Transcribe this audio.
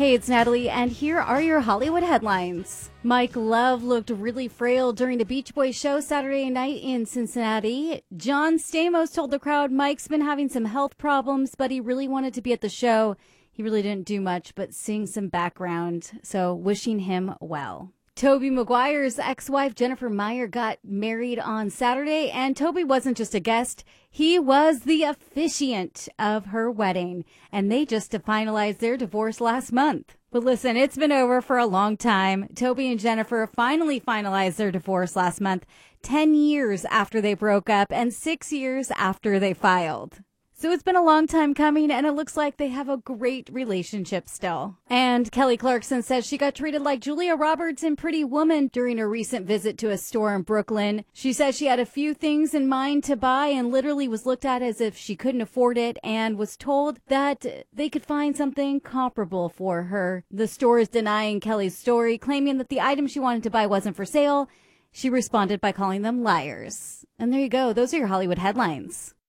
Hey, it's Natalie, and here are your Hollywood headlines. Mike Love looked really frail during the Beach Boys show Saturday night in Cincinnati. John Stamos told the crowd Mike's been having some health problems, but he really wanted to be at the show. He really didn't do much but sing some background, so wishing him well. Tobey Maguire's ex-wife Jennifer Meyer got married on Saturday, and Tobey wasn't just a guest. He was the officiant of her wedding, and they just finalized their divorce last month. But listen, it's been over for a long time. Tobey and Jennifer finally finalized their divorce last month, 10 years after they broke up and 6 years after they filed. So it's been a long time coming, and it looks like they have a great relationship still. And Kelly Clarkson says she got treated like Julia Roberts in Pretty Woman during a recent visit to a store in Brooklyn. She says she had a few things in mind to buy and literally was looked at as if she couldn't afford it and was told that they could find something comparable for her. The store is denying Kelly's story, claiming that the item she wanted to buy wasn't for sale. She responded by calling them liars. And there you go. Those are your Hollywood headlines.